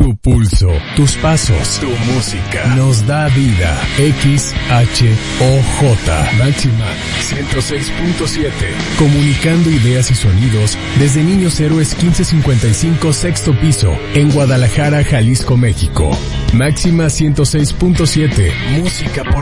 Tu pulso, tus pasos, tu música nos da vida. XHOJ Máxima 106.7. Comunicando ideas y sonidos desde Niños Héroes 1555 sexto piso en Guadalajara, Jalisco, México. Máxima 106.7. Música por